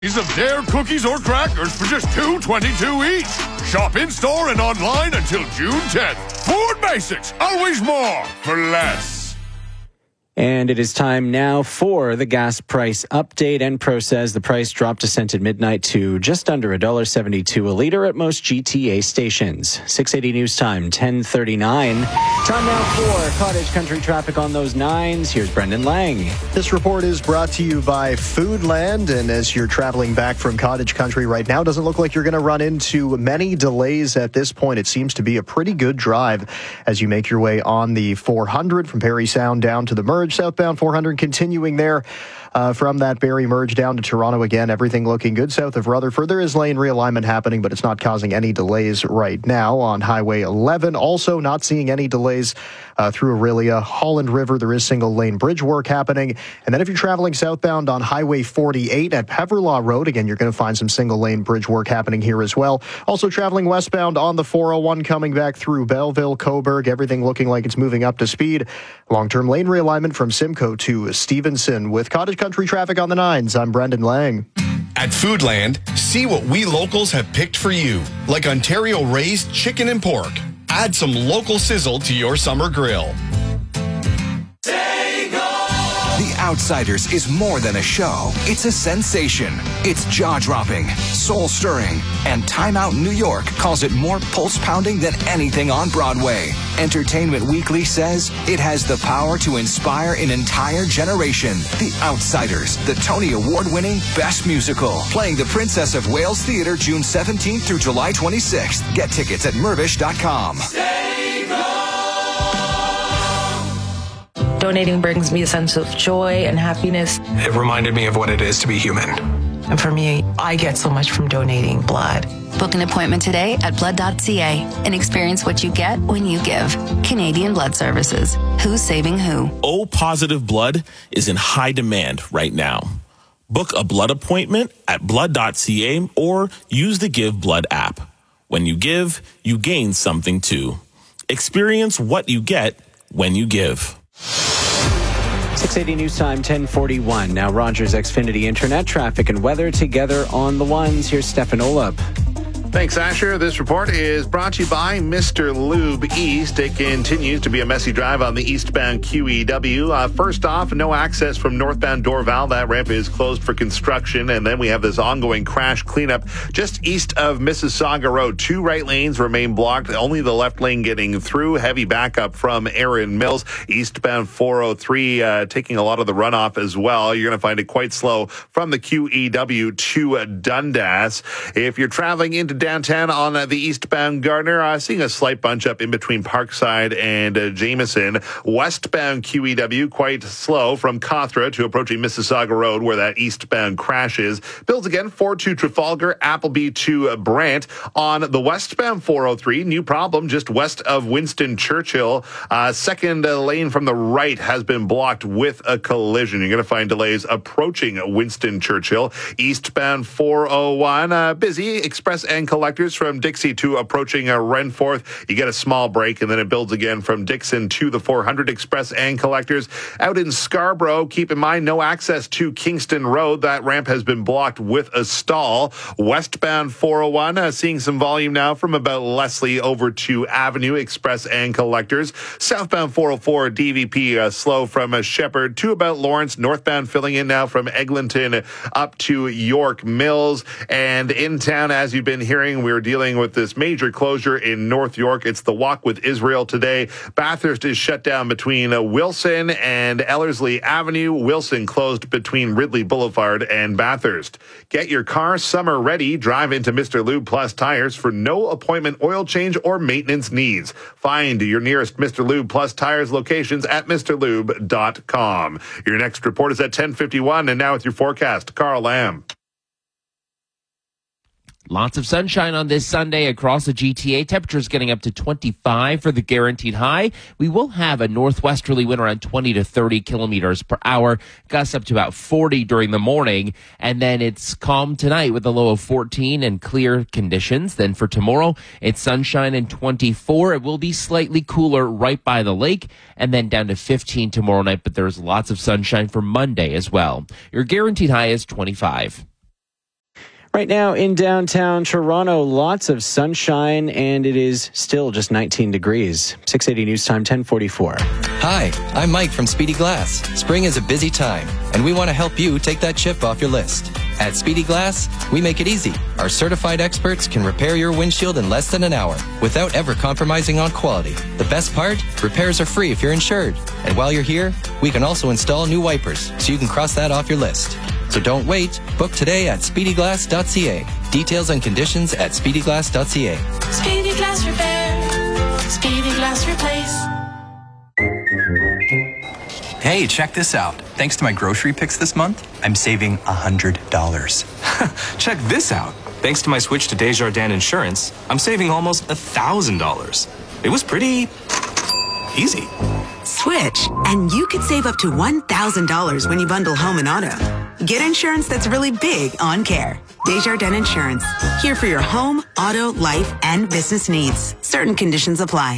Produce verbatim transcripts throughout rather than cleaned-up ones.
Of Dare cookies or crackers for just two twenty-two each. Shop in-store and online until June tenth. Food Basics, always more for less. And it is time now for the gas price update. Enpro says the price dropped a cent at midnight to just under one dollar seventy-two a litre at most G T A stations. six eighty News Time, ten thirty-nine. Time now for Cottage Country traffic on those nines. Here's Brendan Lang. This report is brought to you by Foodland. And as you're traveling back from Cottage Country right now, doesn't look like you're going to run into many delays at this point. It seems to be a pretty good drive as you make your way on the four hundred from Parry Sound down to the merge. Southbound four hundred continuing there uh, from that Barrie merge down to Toronto again. Everything looking good south of Rutherford. There is lane realignment happening, but it's not causing any delays right now on Highway eleven. Also not seeing any delays uh, through Aurelia. Holland River, there is single lane bridge work happening. And then if you're traveling southbound on Highway forty-eight at Peverlaw Road, again, you're going to find some single lane bridge work happening here as well. Also traveling westbound on the four oh one coming back through Belleville, Cobourg. Everything looking like it's moving up to speed. Long-term lane realignment from Simcoe to Stevenson. With Cottage Country traffic on the nines, I'm Brendan Lang. At Foodland, see what we locals have picked for you, like Ontario-raised chicken and pork. Add some local sizzle to your summer grill. The Outsiders is more than a show. It's a sensation. It's jaw-dropping, soul-stirring, and Time Out New York calls it more pulse-pounding than anything on Broadway. Entertainment Weekly says it has the power to inspire an entire generation. The Outsiders, the Tony Award-winning Best Musical, playing the Princess of Wales Theatre June seventeenth through July twenty-sixth. Get tickets at mervish dot com. Donating brings me a sense of joy and happiness. It reminded me of what it is to be human. And for me, I get so much from donating blood. Book an appointment today at blood dot c a and experience what you get when you give. Canadian Blood Services. Who's saving who? O-positive blood is in high demand right now. Book a blood appointment at blood dot c a or use the Give Blood app. When you give, you gain something too. Experience what you get when you give. six eighty News Time, ten forty-one. Now Rogers Xfinity Internet traffic and weather together on the ones. Here's Stefan Olub. Thanks, Asher. This report is brought to you by Mister Lube East. It continues to be a messy drive on the eastbound Q E W. Uh, first off, no access from northbound Dorval. That ramp is closed for construction. And then we have this ongoing crash cleanup just east of Mississauga Road. Two right lanes remain blocked. Only the left lane getting through. Heavy backup from Erin Mills. Eastbound four oh three uh, taking a lot of the runoff as well. You're going to find it quite slow from the Q E W to Dundas. If you're traveling into downtown on uh, the eastbound Gardner, uh, seeing a slight bunch up in between Parkside and uh, Jameson. Westbound Q E W quite slow from Cawthra to approaching Mississauga Road where that eastbound crash is. Builds again four to Trafalgar, Appleby to uh, Brant. On the westbound four oh three, new problem just west of Winston Churchill. Uh, second uh, lane from the right has been blocked with a collision. You're going to find delays approaching Winston Churchill. Eastbound four oh one, uh, busy. Express and collectors from Dixie to approaching uh, Renforth. You get a small break, and then it builds again from Dixon to the four hundred Express and collectors. Out in Scarborough, keep in mind, no access to Kingston Road. That ramp has been blocked with a stall. Westbound four oh one, uh, seeing some volume now from about Leslie over to Avenue Express and collectors. Southbound four oh four, D V P uh, slow from uh, Shepherd to about Lawrence. Northbound filling in now from Eglinton up to York Mills. And in town, as you've been hearing, we're dealing with this major closure in North York. It's the Walk with Israel today. Bathurst is shut down between uh, Wilson and Ellerslie Avenue. Wilson closed between Ridley Boulevard and Bathurst. Get your car summer ready. Drive into Mister Lube Plus Tires for no appointment oil change or maintenance needs. Find your nearest Mister Lube Plus Tires locations at Mr Lube dot com. Your next report is at ten fifty-one, and now with your forecast, Carl Lamb. Lots of sunshine on this Sunday across the G T A. Temperatures getting up to twenty-five for the guaranteed high. We will have a northwesterly wind around twenty to thirty kilometers per hour. Gusts up to about forty during the morning. And then it's calm tonight with a low of fourteen and clear conditions. Then for tomorrow, it's sunshine and twenty-four. It will be slightly cooler right by the lake. And then down to fifteen tomorrow night. But there's lots of sunshine for Monday as well. Your guaranteed high is twenty-five. Right now in downtown Toronto, lots of sunshine, and it is still just nineteen degrees. six eighty News Time, ten forty-four. Hi, I'm Mike from Speedy Glass. Spring is a busy time, and we want to help you take that chip off your list. At Speedy Glass, we make it easy. Our certified experts can repair your windshield in less than an hour without ever compromising on quality. The best part? Repairs are free if you're insured. And while you're here, we can also install new wipers so you can cross that off your list. So don't wait. Book today at speedy glass dot c a. Details and conditions at speedy glass dot c a. Speedy Glass Repair. Speedy Glass Replace. Hey, check this out. Thanks to my grocery picks this month, I'm saving one hundred dollars. Check this out. Thanks to my switch to Desjardins Insurance, I'm saving almost one thousand dollars. It was pretty easy. Switch, and you could save up to one thousand dollars when you bundle home and auto. Get insurance that's really big on care. Desjardins Insurance. Here for your home, auto, life, and business needs. Certain conditions apply.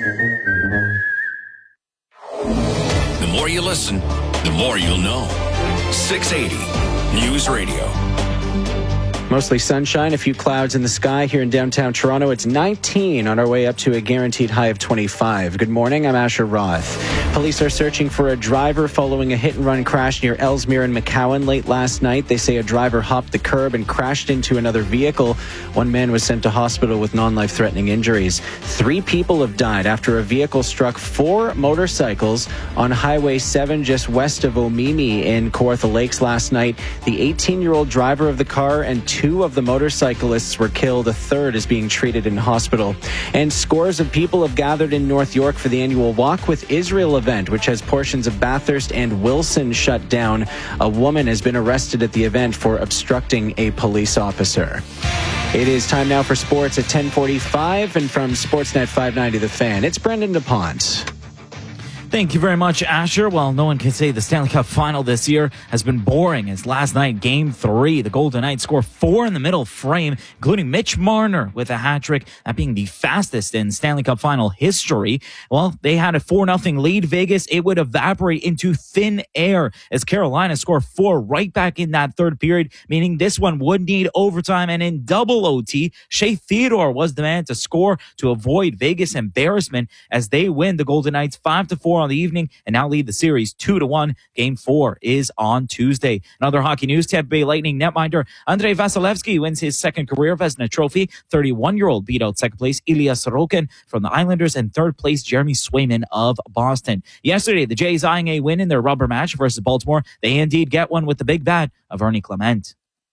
The more you listen, the more you'll know. six eighty News Radio. Mostly sunshine, a few clouds in the sky here in downtown Toronto. It's nineteen on our way up to a guaranteed high of twenty-five. Good morning, I'm Asher Roth. Police are searching for a driver following a hit-and-run crash near Ellesmere and McCowan late last night. They say a driver hopped the curb and crashed into another vehicle. One man was sent to hospital with non-life-threatening injuries. Three people have died after a vehicle struck four motorcycles on Highway seven just west of Omimi in Kawartha Lakes last night. The eighteen-year-old driver of the car and two Two of the motorcyclists were killed. A third is being treated in hospital. And scores of people have gathered in North York for the annual Walk with Israel event, which has portions of Bathurst and Wilson shut down. A woman has been arrested at the event for obstructing a police officer. It is time now for sports at ten forty-five, and from Sportsnet five ninety The Fan, it's Brendan DuPont. Thank you very much, Asher. Well, no one can say the Stanley Cup final this year has been boring, as last night, game three, the Golden Knights score four in the middle frame, including Mitch Marner with a hat trick, that being the fastest in Stanley Cup final history. Well, they had a four nothing lead. Vegas, it would evaporate into thin air as Carolina scored four right back in that third period, meaning this one would need overtime. And in double O T, Shea Theodore was the man to score to avoid Vegas embarrassment as they win the Golden Knights five to four on the evening and now lead the series two to one. Game four is on Tuesday. Another hockey news, Tampa Bay Lightning netminder Andrei Vasilevsky wins his second career Vezina Trophy. thirty-one-year-old beat out second place Ilya Sorokin from the Islanders and third place Jeremy Swayman of Boston. Yesterday, the Jays eyeing a win in their rubber match versus Baltimore. They indeed get one with the big bat of Ernie Clement.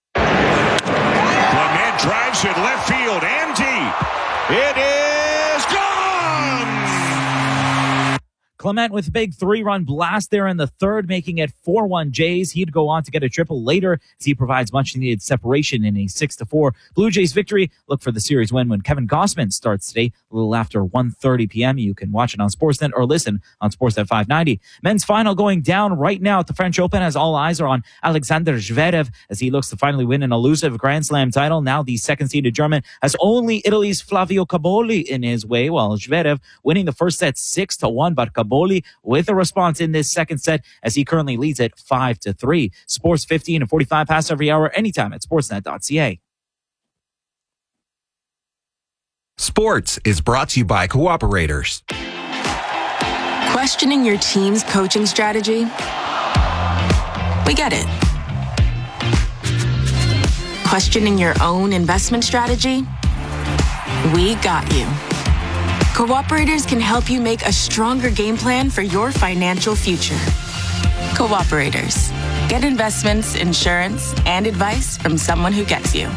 Clement drives it left field and deep. It is gone! Clement with a big three-run blast there in the third, making it four one Jays. He'd go on to get a triple later as he provides much-needed separation in a six to four Blue Jays victory. Look for the series win when Kevin Gossman starts today a little after one thirty p.m. You can watch it on Sportsnet or listen on Sportsnet five ninety. Men's final going down right now at the French Open as all eyes are on Alexander Zverev as he looks to finally win an elusive Grand Slam title. Now the second-seeded German has only Italy's Flavio Caboli in his way, while Zverev winning the first set six to one, but Caboli with a response in this second set as he currently leads it five to three. Sports fifteen and forty-five pass every hour anytime at sportsnet dot c a. Sports is brought to you by Cooperators. Questioning your team's coaching strategy? We get it. Questioning your own investment strategy? We got you. Cooperators can help you make a stronger game plan for your financial future. Cooperators. Get investments, insurance, and advice from someone who gets you.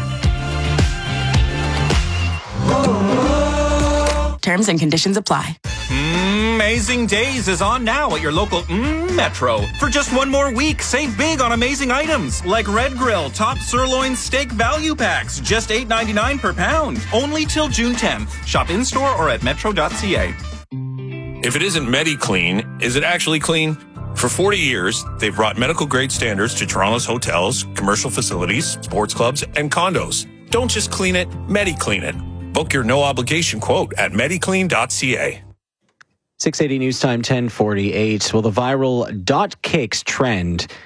Terms and conditions apply. Amazing Days is on now at your local mm, Metro. For just one more week, save big on amazing items like Red Grill Top Sirloin Steak Value Packs, just eight ninety-nine per pound. Only till June tenth. Shop in-store or at metro dot c a. If it isn't MediClean, is it actually clean? For forty years, they've brought medical-grade standards to Toronto's hotels, commercial facilities, sports clubs, and condos. Don't just clean it, MediClean it. Book your no-obligation quote at mediclean dot c a. six eighty News Time, ten forty-eight. Well, the viral dot cakes trend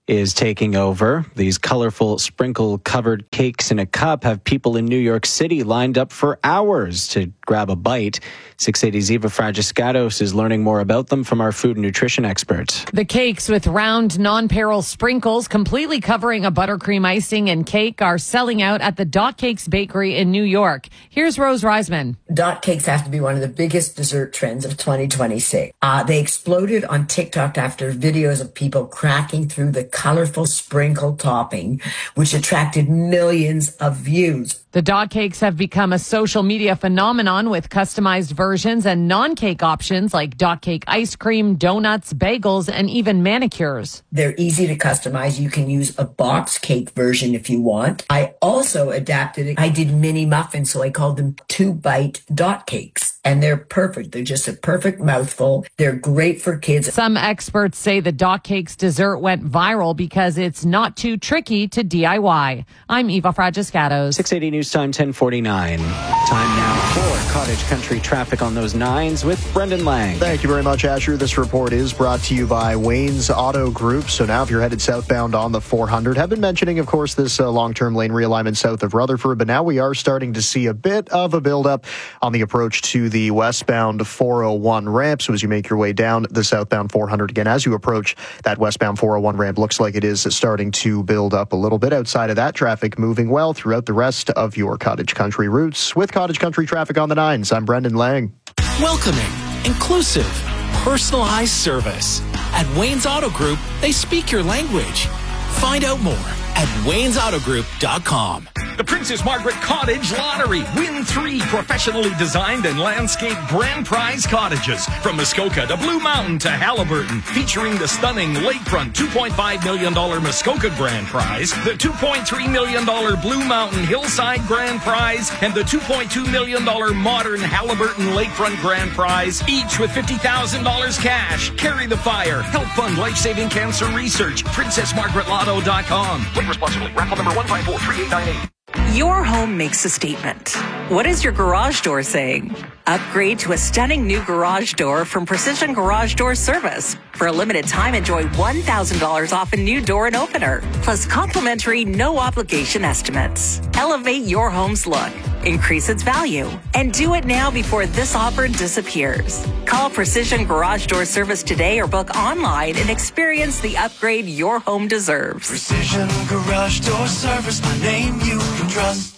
is taking over. These colorful sprinkle-covered cakes in a cup have people in New York City lined up for hours to grab a bite. six eighty's Eva Fragiscatos is learning more about them from our food and nutrition expert. The cakes with round, non-peril sprinkles completely covering a buttercream icing and cake are selling out at the Dot Cakes Bakery in New York. Here's Rose Reisman. Dot cakes have to be one of the biggest dessert trends of twenty twenty-six. Uh, they exploded on TikTok after videos of people cracking through the colorful sprinkle topping, which attracted millions of views. The Dot Cakes have become a social media phenomenon with customized versions and non-cake options like Dot Cake ice cream, donuts, bagels, and even manicures. They're easy to customize. You can use a box cake version if you want. I also adapted it. I did mini muffins, so I called them two-bite Dot Cakes. And they're perfect. They're just a perfect mouthful. They're great for kids. Some experts say the Dot Cakes dessert went viral because it's not too tricky to D I Y. I'm Eva Fragiscatos. six eighty News Time, ten forty-nine. Time now for Cottage Country traffic on those nines with Brendan Lang. Thank you very much, Asher. This report is brought to you by Wayne's Auto Group. So now if you're headed southbound on the four hundred, have been mentioning, of course, this uh, long-term lane realignment south of Rutherford, but now we are starting to see a bit of a buildup on the approach to the westbound four oh one ramp. So as you make your way down the southbound four hundred again, as you approach that westbound four oh one ramp, looks like it is starting to build up a little bit. Outside of that, traffic moving well throughout the rest of your Cottage Country routes. With Cottage Country traffic on the nines, I'm Brendan Lang. Welcoming, inclusive, personalized service. At Wayne's Auto Group, they speak your language. Find out more at waynes auto group dot com. The Princess Margaret Cottage Lottery. Win three professionally designed and landscaped grand prize cottages from Muskoka to Blue Mountain to Halliburton, featuring the stunning lakefront two point five million dollars Muskoka grand prize, the two point three million dollars Blue Mountain Hillside grand prize, and the two point two million dollars modern Halliburton lakefront grand prize, each with fifty thousand dollars cash. Carry the fire. Help fund life-saving cancer research. princess margaret lotto dot com. Play responsibly. Raffle number one five four three eight nine eight. Your home makes a statement. What is your garage door saying? Upgrade to a stunning new garage door from Precision Garage Door Service. For a limited time, enjoy one thousand dollars off a new door and opener, plus complimentary no-obligation estimates. Elevate your home's look, increase its value, and do it now before this offer disappears. Call Precision Garage Door Service today or book online and experience the upgrade your home deserves. Precision Garage Door Service, a name you can trust.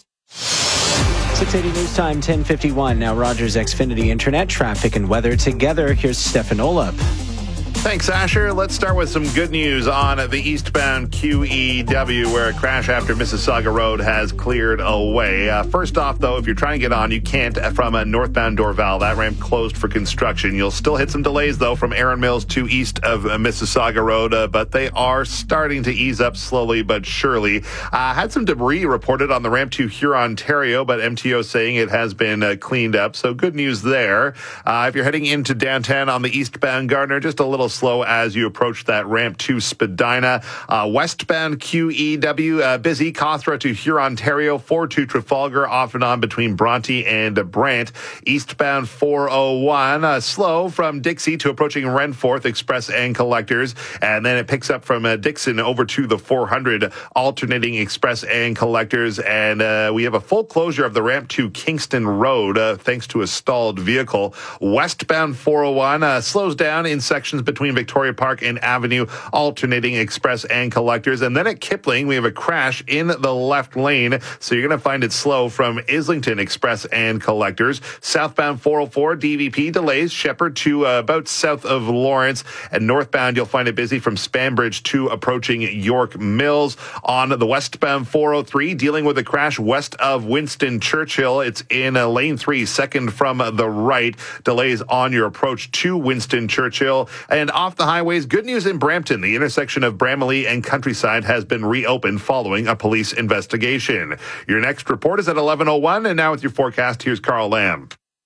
six eighty News Time, ten fifty-one. Now Rogers Xfinity Internet traffic and weather together. Here's Stefan Olaf. Thanks, Asher. Let's start with some good news on the eastbound Q E W, where a crash after Mississauga Road has cleared away. Uh, first off, though, if you're trying to get on, you can't from a northbound Dorval. That ramp closed for construction. You'll still hit some delays, though, from Erin Mills to east of uh, Mississauga Road, uh, but they are starting to ease up slowly but surely. Uh, had some debris reported on the ramp to Huron, Ontario, but M T O saying it has been uh, cleaned up, so good news there. Uh, if you're heading into downtown on the eastbound Gardner, just a little slow as you approach that ramp to Spadina. Uh, westbound Q E W, uh, busy. Cawthra to Huron, Ontario. Ford to Trafalgar, off and on between Bronte and uh, Brant. Eastbound four oh one, uh, slow from Dixie to approaching Renforth, Express and Collectors. And then it picks up from uh, Dixon over to the four hundred, alternating Express and Collectors. And uh, we have a full closure of the ramp to Kingston Road, uh, thanks to a stalled vehicle. Westbound four oh one uh, slows down in sections between Between Victoria Park and Avenue, alternating Express and Collectors. And then at Kipling, we have a crash in the left lane, so you're going to find it slow from Islington, Express and Collectors. Southbound four oh four, D V P delays, Shepherd to uh, about south of Lawrence. And northbound, you'll find it busy from Spanbridge to approaching York Mills. On the westbound four oh three, dealing with a crash west of Winston Churchill. It's in uh, lane three, second from the right. Delays on your approach to Winston Churchill. And off the highways, good news in Brampton. The intersection of Bramalea and Countryside has been reopened following a police investigation. Your next report is at eleven oh one, and now with your forecast, here's Carl Lamb.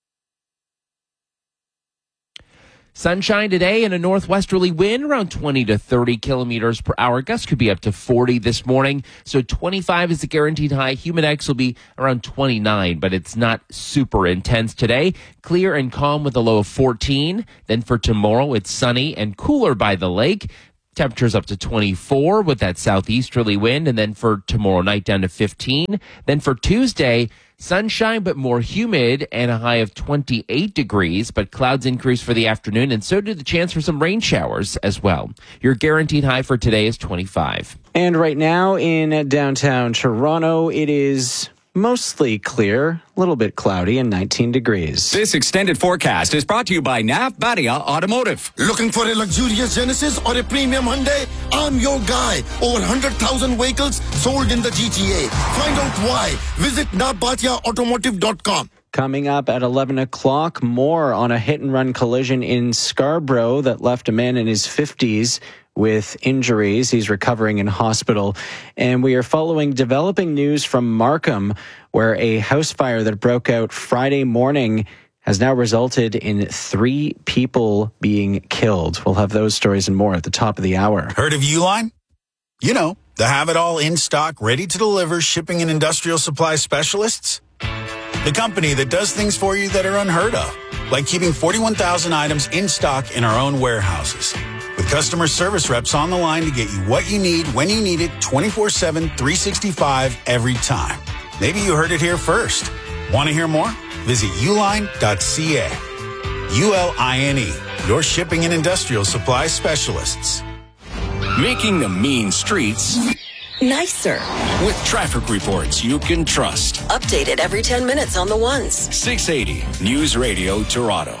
Sunshine today and a northwesterly wind around twenty to thirty kilometers per hour. Gusts could be up to forty this morning. So twenty-five is the guaranteed high. Humidex will be around twenty-nine, but it's not super intense today. Clear and calm with a low of fourteen. Then for tomorrow, it's sunny and cooler by the lake. Temperatures up to twenty-four with that southeasterly wind. And then for tomorrow night down to fifteen. Then for Tuesday, sunshine but more humid and a high of twenty-eight degrees. But clouds increase for the afternoon, and so do the chance for some rain showers as well. Your guaranteed high for today is twenty-five. And right now in downtown Toronto, it is mostly clear, a little bit cloudy, and nineteen degrees. This extended forecast is brought to you by Nav Badia Automotive. Looking for a luxurious Genesis or a premium Hyundai? I'm your guy. Over one hundred thousand vehicles sold in the G T A. Find out why. Visit nav badia automotive dot com. Coming up at eleven o'clock, more on a hit-and-run collision in Scarborough that left a man in his fifties with injuries. He's recovering in hospital. And we are following developing news from Markham, where a house fire that broke out Friday morning has now resulted in three people being killed. We'll have those stories and more at the top of the hour. Heard of Uline? You know, the have-it-all in stock, ready to deliver shipping and industrial supply specialists. The company that does things for you that are unheard of, like keeping forty-one thousand items in stock in our own warehouses. With customer service reps on the line to get you what you need, when you need it, twenty-four seven, three sixty-five, every time. Maybe you heard it here first. Want to hear more? Visit uline dot c a. U L I N E, your shipping and industrial supply specialists. Making the mean streets nicer. With traffic reports you can trust. Updated every ten minutes on the ones. six eighty News Radio Toronto.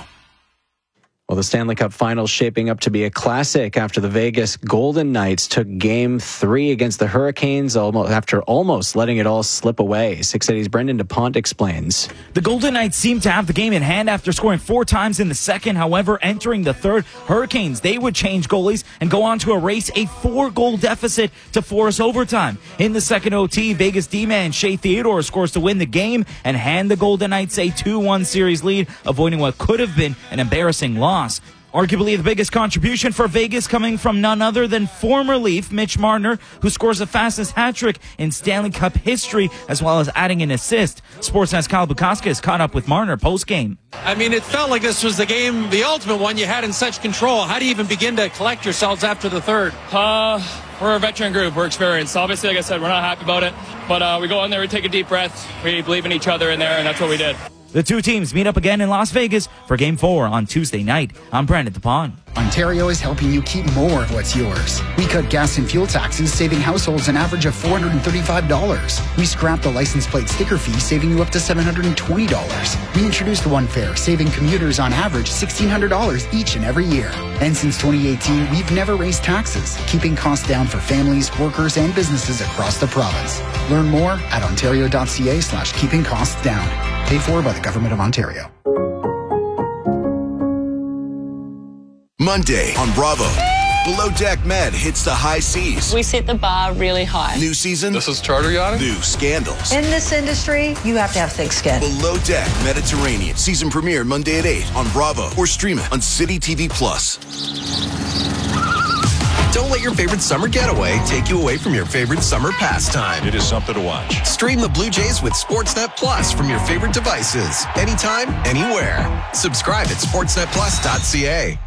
Well, the Stanley Cup Finals shaping up to be a classic after the Vegas Golden Knights took Game three against the Hurricanes almost, after almost letting it all slip away. six eighty's Brendan DuPont explains. The Golden Knights seemed to have the game in hand after scoring four times in the second. However, entering the third, Hurricanes, they would change goalies and go on to erase a four-goal deficit to force overtime. In the second O T, Vegas D-man Shea Theodore scores to win the game and hand the Golden Knights a two one series lead, avoiding what could have been an embarrassing loss. Arguably the biggest contribution for Vegas coming from none other than former Leaf Mitch Marner, who scores the fastest hat-trick in Stanley Cup history, as well as adding an assist. Sportsnet's Kyle Bukauskas caught up with Marner post-game. I mean, it felt like this was the game, the ultimate one you had in such control. How do you even begin to collect yourselves after the third? Uh, we're a veteran group. We're experienced. Obviously, like I said, we're not happy about it. But uh, we go in there, we take a deep breath, we believe in each other in there, and that's what we did. The two teams meet up again in Las Vegas for Game four on Tuesday night. I'm Brandon DuPont. Ontario is helping you keep more of what's yours. We cut gas and fuel taxes, saving households an average of four hundred thirty-five dollars. We scrapped the license plate sticker fee, saving you up to seven hundred twenty dollars. We introduced One Fare, saving commuters on average sixteen hundred dollars each and every year. And since twenty eighteen, we've never raised taxes, keeping costs down for families, workers, and businesses across the province. Learn more at ontario.ca slash keeping costs down. Paid for by the Government of Ontario. Monday on Bravo. Below Deck Med hits the high seas. We set the bar really high. New season. This is charter yachting. New scandals. In this industry, you have to have thick skin. Below Deck Mediterranean. Season premiere Monday at eight on Bravo or stream it on City T V Plus. Don't let your favorite summer getaway take you away from your favorite summer pastime. It is something to watch. Stream the Blue Jays with Sportsnet Plus from your favorite devices. Anytime, anywhere. Subscribe at sportsnet plus dot c a.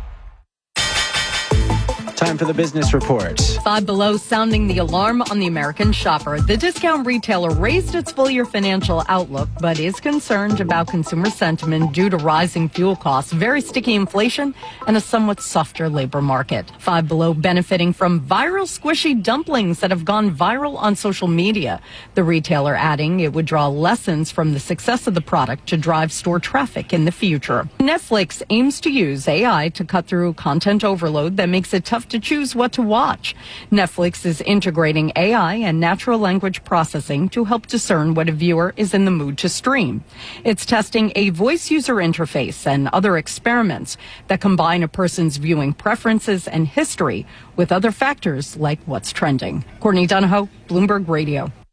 Time for the business report. Five Below sounding the alarm on the American shopper. The discount retailer raised its full-year financial outlook, but is concerned about consumer sentiment due to rising fuel costs, very sticky inflation, and a somewhat softer labor market. Five Below benefiting from viral squishy dumplings that have gone viral on social media. The retailer adding it would draw lessons from the success of the product to drive store traffic in the future. Netflix aims to use A I to cut through content overload that makes it tough to choose what to watch. Netflix is integrating A I and natural language processing to help discern what a viewer is in the mood to stream. It's testing a voice user interface and other experiments that combine a person's viewing preferences and history with other factors like what's trending. Courtney Donahoe, Bloomberg Radio.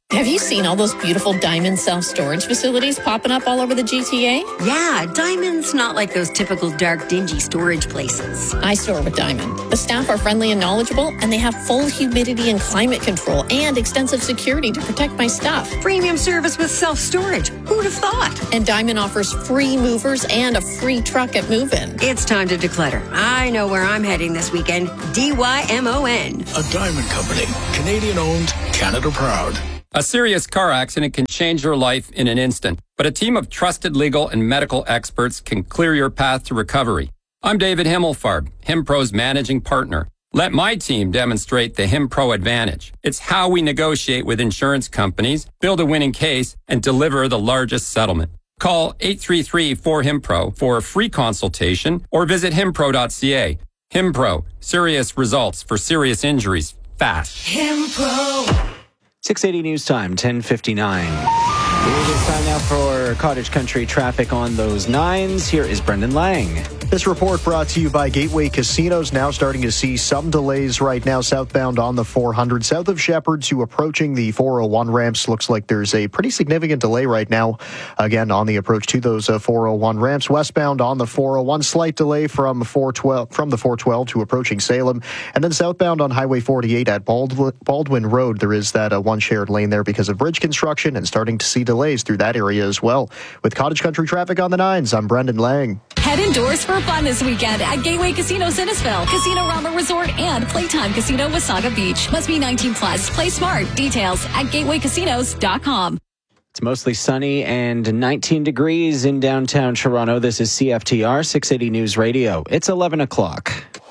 Have you seen all those beautiful Diamond self-storage facilities popping up all over the G T A? Yeah, Diamond's not like those typical dark, dingy storage places. I store with Diamond. The staff are friendly and knowledgeable, and they have full humidity and climate control and extensive security to protect my stuff. Premium service with self-storage. Who'd have thought? And Diamond offers free movers and a free truck at move-in. It's time to declutter. I know where I'm heading this weekend. D Y M O N. A Diamond Company. Canadian-owned, Canada proud. A serious car accident can change your life in an instant, but a team of trusted legal and medical experts can clear your path to recovery. I'm David Himmelfarb, HimPro's managing partner. Let my team demonstrate the HimPro advantage. It's how we negotiate with insurance companies, build a winning case, and deliver the largest settlement. Call eight three three, four, HIMPRO for a free consultation or visit himpro dot c a. HimPro, serious results for serious injuries, fast. HimPro. six eighty News Time, ten fifty-nine. It is time now for Cottage Country traffic on those nines. Here is Brendan Lang. This report brought to you by Gateway Casinos. Now starting to see some delays right now southbound on the four hundred. South of Shepherd to approaching the four oh one ramps. Looks like there's a pretty significant delay right now. Again, on the approach to those uh, four oh one ramps. Westbound on the four oh one. Slight delay from four twelve from the four twelve to approaching Salem. And then southbound on Highway forty-eight at Baldwin, Baldwin Road. There is that uh, one shared lane there because of bridge construction and starting to see delays through that area as well. With Cottage Country traffic on the nines, I'm Brendan Lang. Head indoors for fun this weekend at Gateway Casino Innisfil, Casino Rama Resort, and Playtime Casino Wasaga Beach. Must be nineteen plus. Play smart. Details at gateway casinos dot com. It's mostly sunny and nineteen degrees in downtown Toronto. This is C F T R six eighty News Radio. It's eleven o'clock.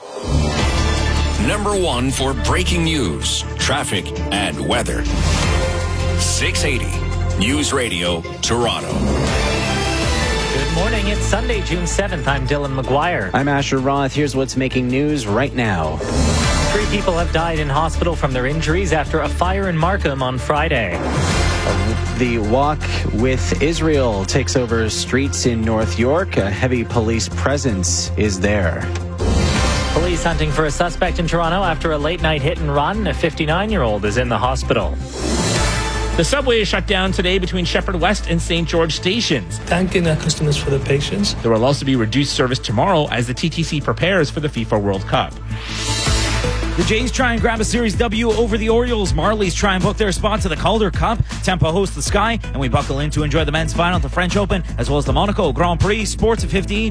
Number one for breaking news, traffic, and weather. six eighty News Radio, Toronto. Good morning. It's Sunday, June seventh. I'm Dylan McGuire. I'm Asher Roth. Here's what's making news right now. Three people have died in hospital from their injuries after a fire in Markham on Friday. The Walk with Israel takes over streets in North York. A heavy police presence is there. Police hunting for a suspect in Toronto after a late-night hit and run. A fifty-nine-year-old is in the hospital. The subway is shut down today between Shepherd West and Saint George stations. Thanking our customers for their patience. There will also be reduced service tomorrow as the T T C prepares for the FIFA World Cup. The Jays try and grab a Series W over the Orioles. Marlies try and book their spot to the Calder Cup. Tampa hosts the Sky, and we buckle in to enjoy the men's final, the French Open, as well as the Monaco Grand Prix. Sports at fifteen.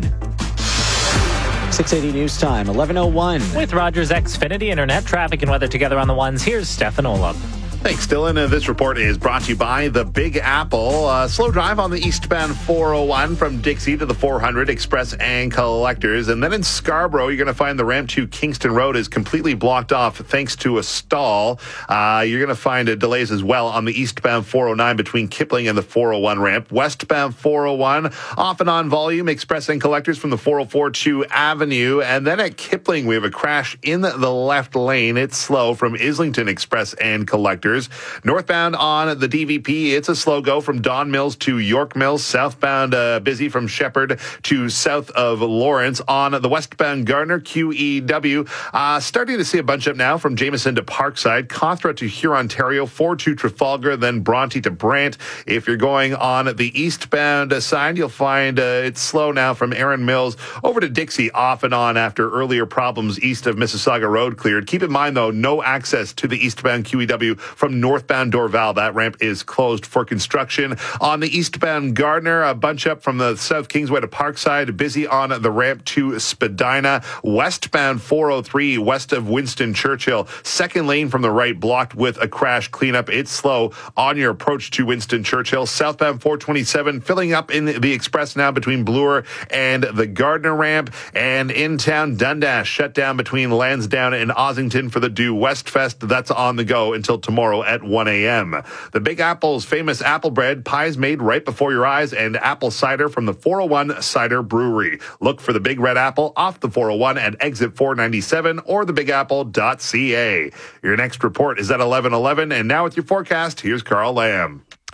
six eighty News Time, eleven oh one. With Rogers Xfinity Internet, traffic and weather together on the ones, here's Stefan Olab. Thanks, Dylan. Uh, this report is brought to you by the Big Apple. Uh, slow drive on the eastbound four oh one from Dixie to the four hundred Express and Collectors. And then in Scarborough, you're going to find the ramp to Kingston Road is completely blocked off thanks to a stall. Uh, you're going to find uh, delays as well on the eastbound four oh nine between Kipling and the four oh one ramp. Westbound four oh one, off and on volume, Express and Collectors from the four oh four to Avenue. And then at Kipling, we have a crash in the left lane. It's slow from Islington Express and Collectors. Northbound on the D V P, it's a slow go from Don Mills to York Mills. Southbound uh, busy from Shepherd to south of Lawrence. On the westbound Gardner, Q E W, uh, starting to see a bunch up now from Jameson to Parkside. Cawthra to Hurontario, four to Trafalgar, then Bronte to Brant. If you're going on the eastbound side, you'll find uh, it's slow now from Erin Mills over to Dixie, off and on after earlier problems east of Mississauga Road cleared. Keep in mind, though, no access to the eastbound Q E W from northbound Dorval. That ramp is closed for construction. On the eastbound Gardner, a bunch up from the South Kingsway to Parkside, busy on the ramp to Spadina. Westbound four oh three, west of Winston Churchill, second lane from the right blocked with a crash cleanup. It's slow on your approach to Winston Churchill. Southbound four twenty-seven, filling up in the express now between Bloor and the Gardner ramp. And in town, Dundas shut down between Lansdowne and Ossington for the Due West Fest. That's on the go until tomorrow at one a.m. The Big Apple's famous apple bread, pies made right before your eyes, and apple cider from the four oh one Cider Brewery. Look for the Big Red Apple off the four oh one at exit four ninety-seven or the big apple dot c a. Your next report is at eleven eleven, and now with your forecast, here's Carl Lamb.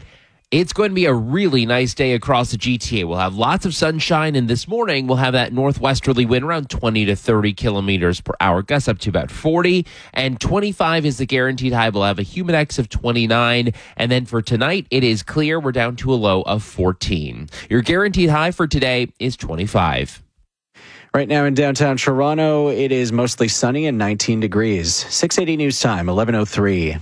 It's going to be a really nice day across the G T A. We'll have lots of sunshine, and this morning we'll have that northwesterly wind around twenty to thirty kilometers per hour, gusts up to about forty, and twenty-five is the guaranteed high. We'll have a humidex of twenty-nine, and then for tonight, it is clear. We're down to a low of fourteen. Your guaranteed high for today is twenty-five. Right now in downtown Toronto, it is mostly sunny and nineteen degrees. six eighty News Time, eleven oh three.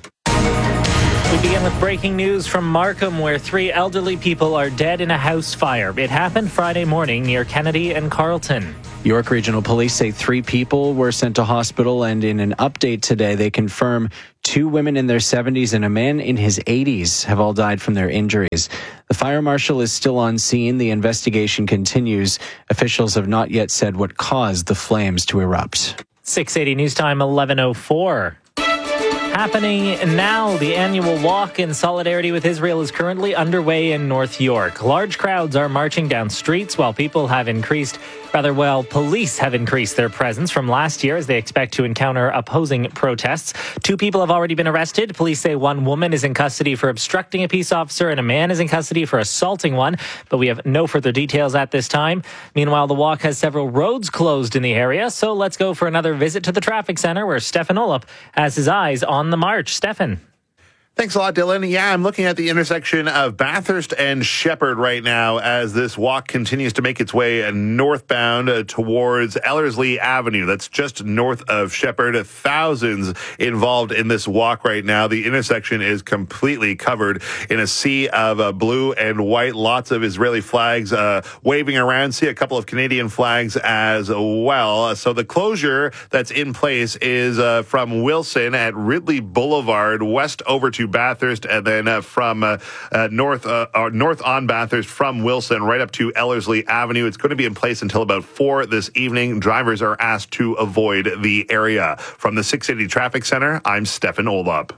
We begin with breaking news from Markham, where three elderly people are dead in a house fire. It happened Friday morning near Kennedy and Carlton. York Regional Police say three people were sent to hospital, and in an update today, they confirm two women in their seventies and a man in his eighties have all died from their injuries. The fire marshal is still on scene. The investigation continues. Officials have not yet said what caused the flames to erupt. six eighty News Time, eleven oh four. Happening now, the annual walk in solidarity with Israel is currently underway in North York. Large crowds are marching down streets while people have increased, rather well, police have increased their presence from last year as they expect to encounter opposing protests. Two people have already been arrested. Police say one woman is in custody for obstructing a peace officer and a man is in custody for assaulting one, but we have no further details at this time. Meanwhile, the walk has several roads closed in the area, so let's go for another visit to the traffic center where Stefan Olop has his eyes on the march. Stefan. Thanks a lot, Dylan. Yeah, I'm looking at the intersection of Bathurst and Shepherd right now as this walk continues to make its way northbound uh, towards Ellerslie Avenue. That's just north of Shepherd. Thousands involved in this walk right now. The intersection is completely covered in a sea of uh, blue and white. Lots of Israeli flags uh, waving around. See a couple of Canadian flags as well. So the closure that's in place is uh, from Wilson at Ridley Boulevard west over to Bathurst, and then uh, from uh, uh, north uh, uh, north on Bathurst from Wilson right up to Ellerslie Avenue. It's going to be in place until about four this evening. Drivers are asked to avoid the area. From the six eighty Traffic Center, I'm Stefan Olop.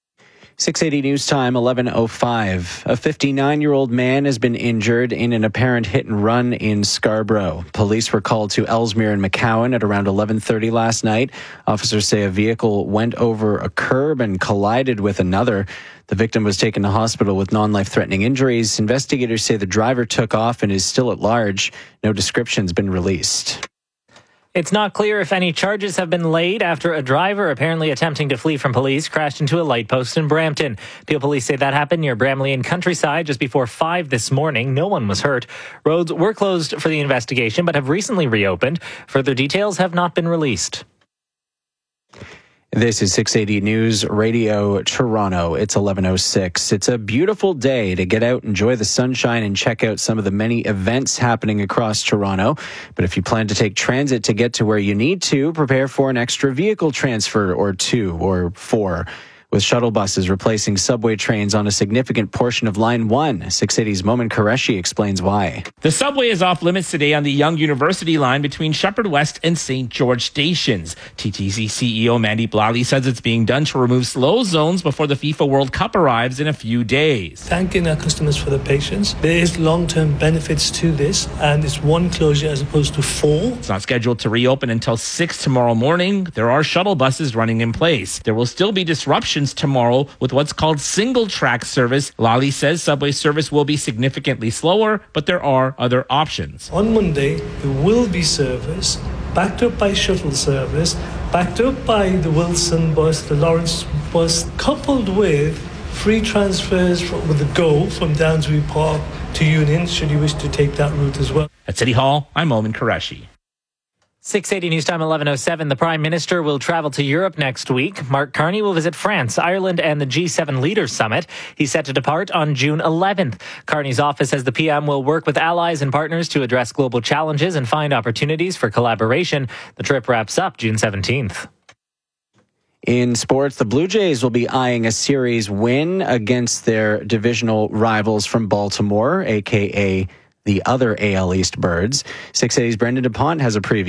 six eighty News Time, eleven oh five. A fifty-nine-year-old man has been injured in an apparent hit and run in Scarborough. Police were called to Ellesmere and McCowan at around eleven thirty last night. Officers say a vehicle went over a curb and collided with another. The victim was taken to hospital with non-life-threatening injuries. Investigators say the driver took off and is still at large. No description's been released. It's not clear if any charges have been laid after a driver apparently attempting to flee from police crashed into a light post in Brampton. Peel police say that happened near Bramley and Countryside just before five this morning. No one was hurt. Roads were closed for the investigation but have recently reopened. Further details have not been released. This is six eighty News Radio Toronto. It's eleven oh six. It's a beautiful day to get out, enjoy the sunshine, and check out some of the many events happening across Toronto. But if you plan to take transit to get to where you need to, prepare for an extra vehicle transfer or two or four. With shuttle buses replacing subway trains on a significant portion of Line one. six eighty's Momin Qureshi explains why. The subway is off limits today on the Yonge University line between Shepherd West and Saint George stations. T T C C E O Mandy Blally says it's being done to remove slow zones before the FIFA World Cup arrives in a few days. Thanking our customers for their patience. There is long-term benefits to this, and it's one closure as opposed to four. It's not scheduled to reopen until six tomorrow morning. There are shuttle buses running in place. There will still be disruptions tomorrow with what's called single track service. Lally says subway service will be significantly slower, but there are other options. On Monday, there will be service backed up by shuttle service, backed up by the Wilson bus, the Lawrence bus, coupled with free transfers from, with the GO from Downsbury Park to Union, should you wish to take that route as well. At City Hall, I'm Momin Qureshi. six eighty News Time, eleven oh seven. The Prime Minister will travel to Europe next week. Mark Carney will visit France, Ireland, and the G seven Leaders Summit. He's set to depart on June eleventh. Carney's office says the P M will work with allies and partners to address global challenges and find opportunities for collaboration. The trip wraps up June seventeenth. In sports, the Blue Jays will be eyeing a series win against their divisional rivals from Baltimore, a k a the other A L East Birds. six eighty's Brendan DuPont has a preview.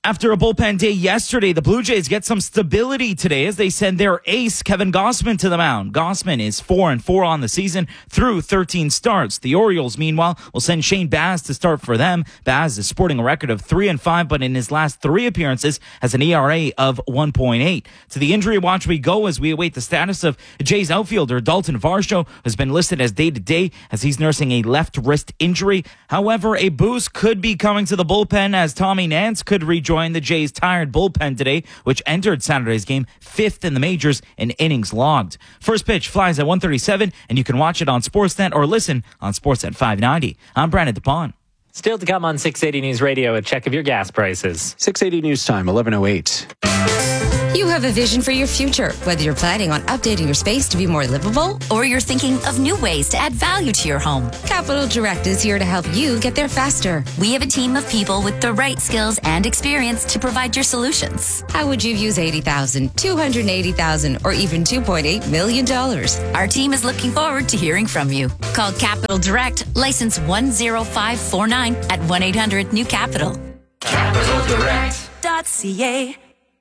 After a bullpen day yesterday, the Blue Jays get some stability today as they send their ace, Kevin Gausman, to the mound. Gausman is four and four on the season through thirteen starts. The Orioles, meanwhile, will send Shane Baz to start for them. Baz is sporting a record of three and five, but in his last three appearances has an E R A of one point eight. To the injury watch we go as we await the status of Jays outfielder Dalton Varsho, who's been listed as day-to-day as he's nursing a left wrist injury. However, a boost could be coming to the bullpen as Tommy Nance could rejoin the Jays' tired bullpen today, which entered Saturday's game fifth in the majors in innings logged. First pitch flies at one thirty-seven, and you can watch it on Sportsnet or listen on Sportsnet five ninety. I'm Brandon DePaun. Still to come on six eighty News Radio, a check of your gas prices. six eighty News Time, eleven oh eight. You have a vision for your future, whether you're planning on updating your space to be more livable or you're thinking of new ways to add value to your home. Capital Direct is here to help you get there faster. We have a team of people with the right skills and experience to provide your solutions. How would you use eighty thousand dollars, two hundred eighty thousand dollars, or even two point eight million dollars? Our team is looking forward to hearing from you. Call Capital Direct, license one zero five four nine at one eight hundred new capital. capital direct dot c a.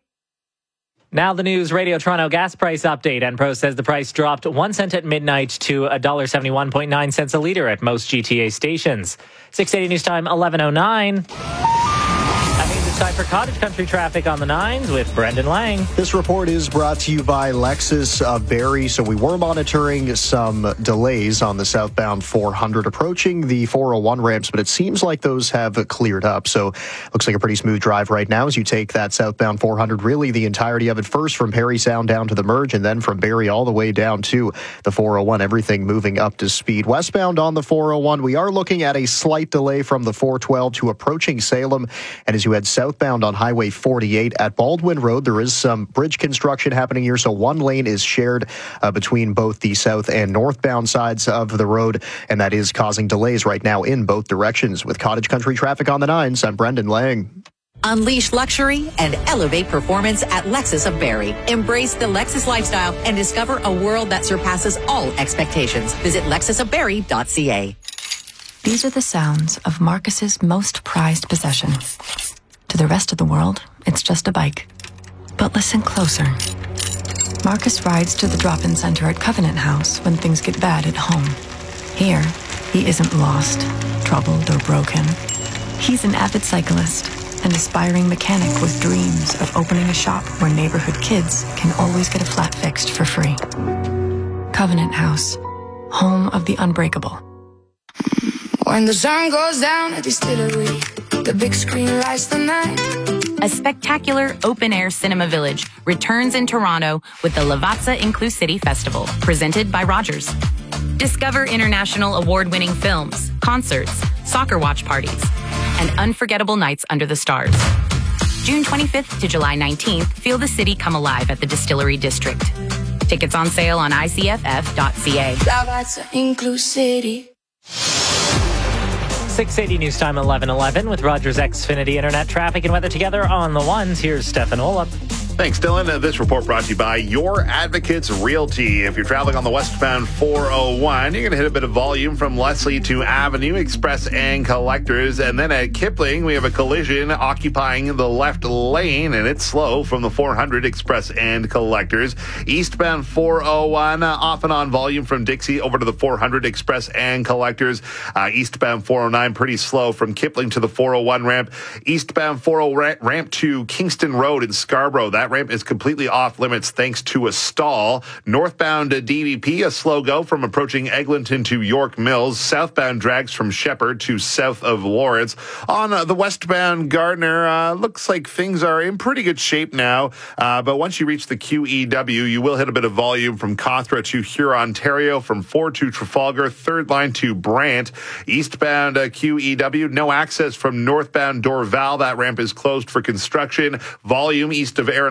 Now the news, Radio Toronto gas price update. Enpro says the price dropped one cent at midnight to one dollar seventy-one point nine cents a litre at most G T A stations. six eighty News Time, eleven oh nine. That means it's time for Cottage Country traffic on the nines with Brendan Lang. This report is brought to you by Lexus of Barrie. So we were monitoring some delays on the southbound four hundred approaching the four oh one ramps, but it seems like those have cleared up. So looks like a pretty smooth drive right now as you take that southbound four hundred, really the entirety of it, first from Parry Sound down to the merge, and then from Barrie all the way down to the four oh one, everything moving up to speed. Westbound on the four oh one, we are looking at a slight delay from the four twelve to approaching Salem, and as you head southbound on Highway forty-eight at Baldwin Road, there is some bridge construction happening here, so one lane is shared uh, between both the south and northbound sides of the road, and that is causing delays right now in both directions. With Cottage Country traffic on the nines, I'm Brendan Lang. Unleash luxury and elevate performance at Lexus of Barrie. Embrace the Lexus lifestyle and discover a world that surpasses all expectations. Visit lexus of barrie dot c a. These are the sounds of Marcus's most prized possession. To the rest of the world, it's just a bike. But listen closer. Marcus rides to the drop-in center at Covenant House when things get bad at home. Here, he isn't lost, troubled, or broken. He's an avid cyclist, an aspiring mechanic with dreams of opening a shop where neighborhood kids can always get a flat fixed for free. Covenant House, home of the unbreakable. When the sun goes down at Distillery, the big screen lights the night. A spectacular open-air cinema village returns in Toronto with the Lavazza Inclusivity Festival, presented by Rogers. Discover international award-winning films, concerts, soccer watch parties, and unforgettable nights under the stars. June twenty-fifth to July nineteenth, feel the city come alive at the Distillery District. Tickets on sale on I C F F dot C A. Lavazza Inclusivity. six eighty News Time, eleven eleven with Rogers Xfinity Internet traffic and weather together on the ones. Here's Stefan Olaf. Thanks, Dylan. Uh, this report brought to you by Your Advocates Realty. If you're traveling on the westbound four oh one, you're going to hit a bit of volume from Leslie to Avenue, Express and Collectors. And then at Kipling, we have a collision occupying the left lane, and it's slow from the four hundred Express and Collectors. Eastbound four oh one, uh, off and on volume from Dixie over to the four hundred Express and Collectors. Uh, eastbound four oh nine, pretty slow from Kipling to the four oh one ramp. Eastbound four oh one ramp to Kingston Road in Scarborough. That ramp is completely off limits thanks to a stall. Northbound D V P, a slow go from approaching Eglinton to York Mills. Southbound drags from Shepherd to south of Lawrence. On uh, the westbound Gardner, uh, looks like things are in pretty good shape now. Uh, but once you reach the Q E W, you will hit a bit of volume from Cawthra to Huron, Ontario, from Ford to Trafalgar, third line to Brant. Eastbound uh, Q E W, no access from northbound Dorval. That ramp is closed for construction. Volume east of Aaron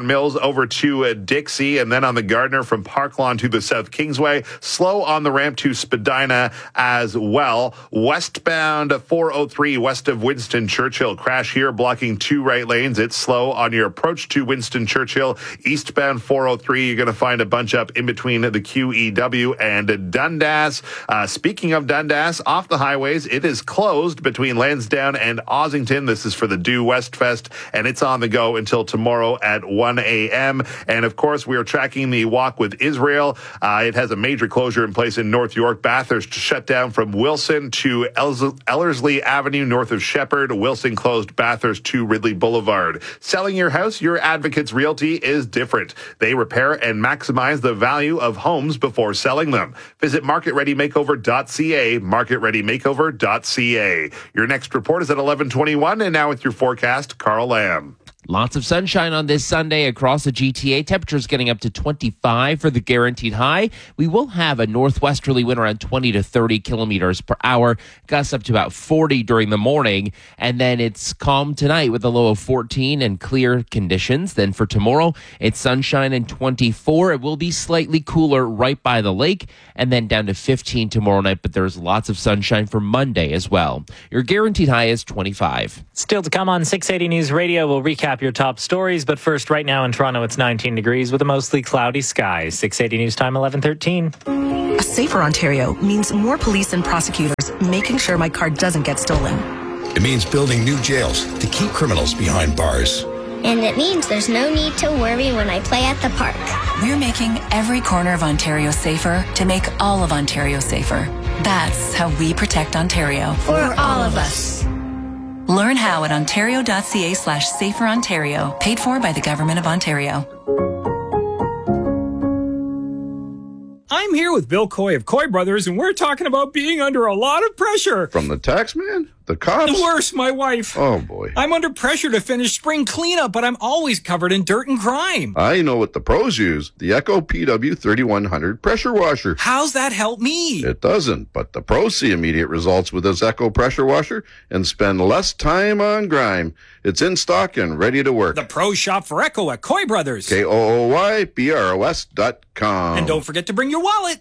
Vaughan Mills over to uh, Dixie, and then on the Gardner from Park Lawn to the South Kingsway. Slow on the ramp to Spadina as well. Westbound four oh three west of Winston Churchill. Crash here blocking two right lanes. It's slow on your approach to Winston Churchill. Eastbound four oh three, you're going to find a bunch up in between the Q E W and Dundas. Uh, speaking of Dundas, off the highways, it is closed between Lansdowne and Ossington. This is for the Due West Fest, and it's on the go until tomorrow at one a.m. And of course, we are tracking the Walk with Israel. Uh, it has a major closure in place in North York. Bathurst shut down from Wilson to Els- Ellerslie Avenue north of Shepherd. Wilson closed Bathurst to Ridley Boulevard. Selling your house, your Advocates Realty is different. They repair and maximize the value of homes before selling them. Visit market ready makeover dot c a, market ready makeover dot c a. Your next report is at eleven twenty-one, and now with your forecast, Carl Lamb. Lots of sunshine on this Sunday across the G T A. Temperatures getting up to twenty-five for the guaranteed high. We will have a northwesterly wind around twenty to thirty kilometers per hour. Gusts up to about forty during the morning. And then it's calm tonight with a low of fourteen and clear conditions. Then for tomorrow, it's sunshine and twenty-four. It will be slightly cooler right by the lake. And then down to fifteen tomorrow night. But there's lots of sunshine for Monday as well. Your guaranteed high is twenty-five. Still to come on six eighty News Radio. We'll recap your top stories, but first, right now in Toronto, it's nineteen degrees with a mostly cloudy sky. six eighty News Time, eleven thirteen. A safer Ontario means more police and prosecutors making sure my car doesn't get stolen. It means building new jails to keep criminals behind bars. And it means there's no need to worry when I play at the park. We're making every corner of Ontario safer to make all of Ontario safer. That's how we protect Ontario. For all of us. Learn how at ontario.ca slash safer Ontario. Paid for by the Government of Ontario. I'm here with Bill Coy of Coy Brothers, and we're talking about being under a lot of pressure. From the tax man? The cops? The worst, my wife. Oh, boy. I'm under pressure to finish spring cleanup, but I'm always covered in dirt and grime. I know what the pros use. The Echo P W thirty-one hundred pressure washer. How's that help me? It doesn't, but the pros see immediate results with this Echo pressure washer and spend less time on grime. It's in stock and ready to work. The pros shop for Echo at Coy Brothers. K O O Y B R O S dot com. And don't forget to bring your wallet.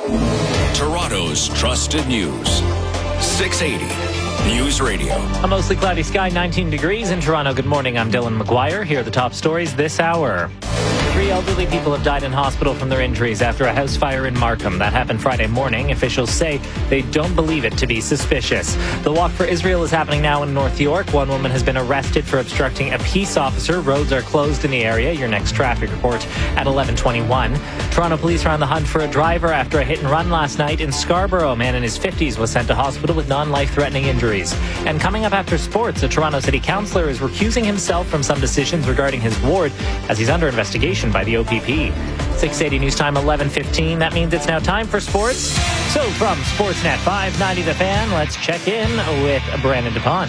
Toronto's trusted news. six eighty News Radio. A mostly cloudy sky, nineteen degrees in Toronto. Good morning. I'm Dylan McGuire. Here are the top stories this hour. Three elderly people have died in hospital from their injuries after a house fire in Markham. That happened Friday morning. Officials say they don't believe it to be suspicious. The Walk for Israel is happening now in North York. One woman has been arrested for obstructing a peace officer. Roads are closed in the area. Your next traffic report at eleven twenty-one. Toronto police are on the hunt for a driver after a hit and run last night in Scarborough. A man in his fifties was sent to hospital with non-life-threatening injuries. And coming up after sports, a Toronto City Councillor is recusing himself from some decisions regarding his ward as he's under investigation by the O P P. six eighty News Time, eleven fifteen. That means it's now time for sports. So from Sportsnet five ninety The Fan, let's check in with Brandon DuPont.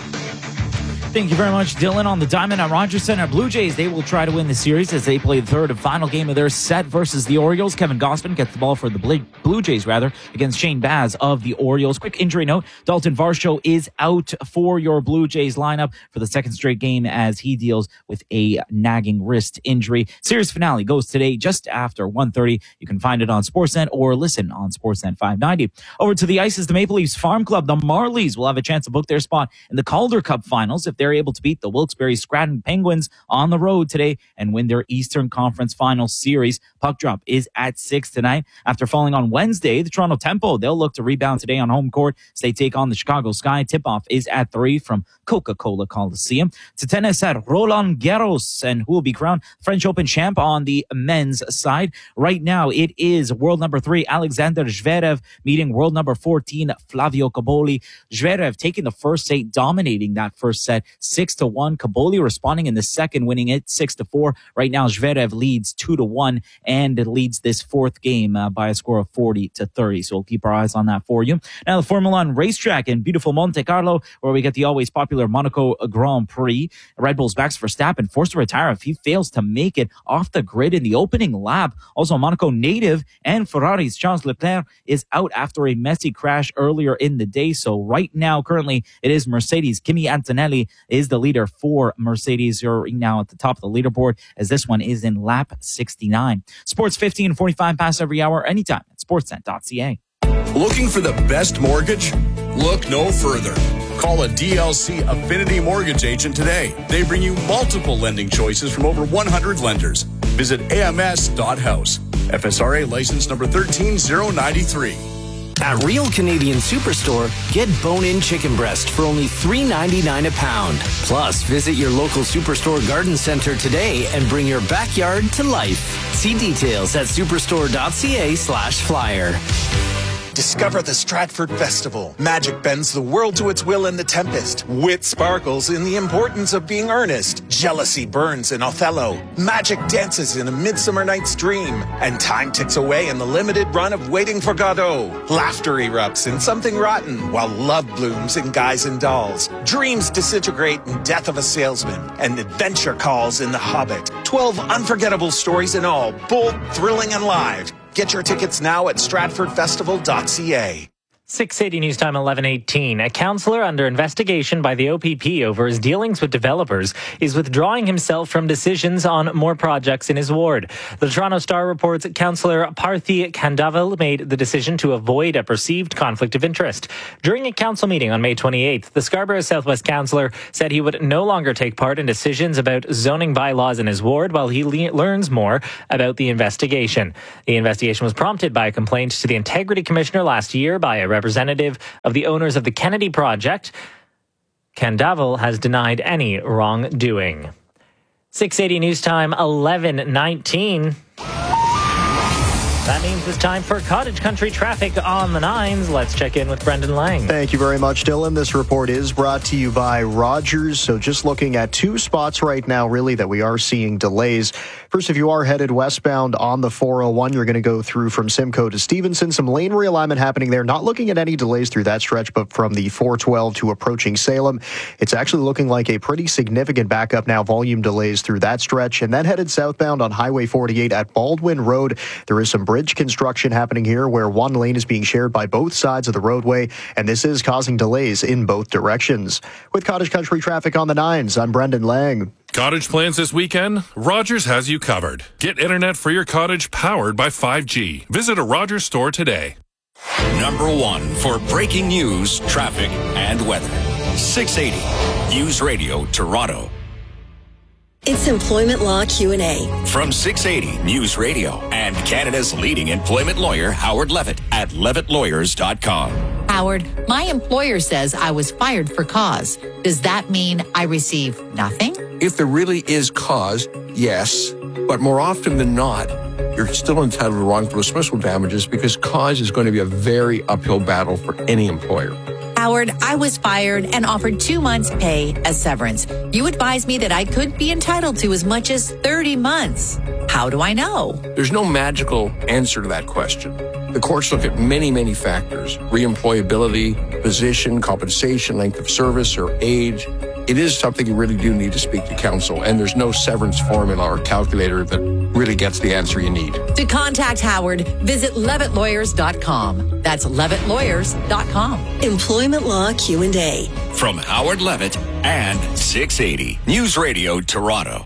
Thank you very much, Dylan. On the diamond at Rogers Center, Blue Jays, they will try to win the series as they play the third and final game of their set versus the Orioles. Kevin Gausman gets the ball for the Blue Jays, rather, against Shane Baz of the Orioles. Quick injury note, Dalton Varsho is out for your Blue Jays lineup for the second straight game as he deals with a nagging wrist injury. Series finale goes today just after one thirty. You can find it on Sportsnet or listen on Sportsnet five ninety. Over to the ice is the Maple Leafs Farm Club. The Marlies will have a chance to book their spot in the Calder Cup finals if they're able to beat the Wilkes-Barre Scranton Penguins on the road today and win their Eastern Conference Finals series. Puck drop is at six tonight. After falling on Wednesday, the Toronto Tempo, they'll look to rebound today on home court as they take on the Chicago Sky. Tip-off is at three from Coca-Cola Coliseum. To tennis at Roland Garros, and who will be crowned French Open champ on the men's side. Right now, it is world number three, Alexander Zverev, meeting world number fourteen, Flavio Cobolli. Zverev taking the first set, dominating that first set, six to one. Cobolli responding in the second, winning it six to four. Right now, Zverev leads two to one and leads this fourth game uh, by a score of forty to thirty. So we'll keep our eyes on that for you. Now, the Formula One racetrack in beautiful Monte Carlo, where we get the always popular Monaco Grand Prix. Red Bull's Max Verstappen forced to retire if he fails to make it off the grid in the opening lap. Also, Monaco native and Ferrari's Charles Leclerc is out after a messy crash earlier in the day. So right now, currently, it is Mercedes' Kimi Antonelli is the leader for Mercedes. You're now at the top of the leaderboard as this one is in lap sixty-nine. Sports fifty and forty-five pass every hour, anytime at sportsnet dot c a. Looking for the best mortgage? Look no further. Call a D L C Affinity Mortgage agent today. They bring you multiple lending choices from over one hundred lenders. Visit A M S dot house. F S R A license number one three zero nine three. At Real Canadian Superstore, get bone-in chicken breast for only three ninety-nine a pound. Plus, visit your local Superstore garden center today and bring your backyard to life. See details at superstore dot c a slash flyer. Discover the Stratford Festival. Magic bends the world to its will in The Tempest. Wit sparkles in the importance of being earnest. Jealousy burns in Othello. Magic dances in A Midsummer Night's Dream. And time ticks away in the limited run of Waiting for Godot. Laughter erupts in Something Rotten, while love blooms in Guys and Dolls. Dreams disintegrate in Death of a Salesman. And adventure calls in The Hobbit. Twelve unforgettable stories in all, bold, thrilling, and live. Get your tickets now at stratford festival dot c a. six eighty News Time eleven eighteen. A councillor under investigation by the O P P over his dealings with developers is withdrawing himself from decisions on more projects in his ward. The Toronto Star reports Councillor Parthi Khandavel made the decision to avoid a perceived conflict of interest. During a council meeting on May twenty-eighth, the Scarborough Southwest councillor said he would no longer take part in decisions about zoning bylaws in his ward while he le- learns more about the investigation. The investigation was prompted by a complaint to the Integrity Commissioner last year by a representative of the owners of the Kennedy Project. Khandavel has denied any wrongdoing. six eighty News Time eleven nineteen. That means it's time for Cottage Country traffic on the nines. Let's check in with Brendan Lang. Thank you very much, Dylan. This report is brought to you by Rogers. So just looking at two spots right now, really, that we are seeing delays. First, if you are headed westbound on the four oh one, you're going to go through from Simcoe to Stevenson. Some lane realignment happening there. Not looking at any delays through that stretch, but from the four twelve to approaching Salem, it's actually looking like a pretty significant backup now. Volume delays through that stretch. And then headed southbound on Highway forty-eight at Baldwin Road. There is some bridge construction happening here where one lane is being shared by both sides of the roadway, and this is causing delays in both directions. With Cottage Country traffic on the nines, I'm Brendan Lang. Cottage plans this weekend? Rogers has you covered. Get internet for your cottage powered by five G. Visit a Rogers store today. Number one for breaking news, traffic, and weather. six eighty News Radio Toronto. It's Employment Law Q and A. From six eighty News Radio and Canada's leading employment lawyer, Howard Levitt, at levitt lawyers dot com. Howard, my employer says I was fired for cause. Does that mean I receive nothing? If there really is cause, yes. But more often than not, you're still entitled to wrongful dismissal damages because cause is going to be a very uphill battle for any employer. Howard, I was fired and offered two months' pay as severance. You advised me that I could be entitled to as much as thirty months. How do I know? There's no magical answer to that question. The courts look at many, many factors: reemployability, position, compensation, length of service, or age. It is something you really do need to speak to counsel, and there's no severance formula or calculator that really gets the answer you need. To contact Howard, visit levitt lawyers dot com. That's levitt lawyers dot com. Employment Law Q and A. From Howard Levitt and six eighty News Radio Toronto.